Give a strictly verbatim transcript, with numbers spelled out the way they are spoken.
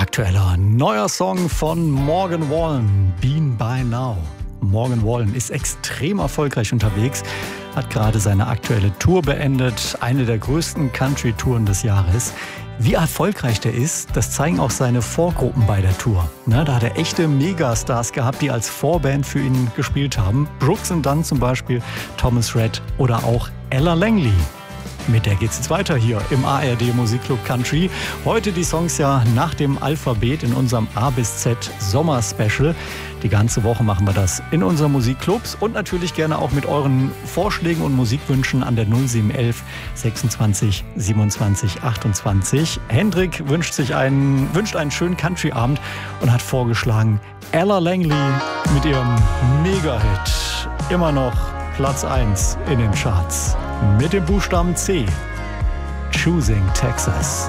Aktueller neuer Song von Morgan Wallen, Been by Now. Morgan Wallen ist extrem erfolgreich unterwegs, hat gerade seine aktuelle Tour beendet, eine der größten Country-Touren des Jahres. Wie erfolgreich der ist, das zeigen auch seine Vorgruppen bei der Tour. Ne, da hat er echte Megastars gehabt, die als Vorband für ihn gespielt haben. Brooks and Dunn zum Beispiel, Thomas Rhett oder auch Ella Langley. Mit der geht's jetzt weiter hier im A R D Musikclub Country. Heute die Songs ja nach dem Alphabet in unserem A bis Z Sommer-Special. Die ganze Woche machen wir das in unseren Musikclubs und natürlich gerne auch mit euren Vorschlägen und Musikwünschen an der null sieben elf sechsundzwanzig siebenundzwanzig achtundzwanzig. Hendrik wünscht sich einen, wünscht einen schönen Country-Abend und hat vorgeschlagen Ella Langley mit ihrem Mega-Hit. Immer noch Platz eins in den Charts. Mit dem Buchstaben C. Choosing Texas.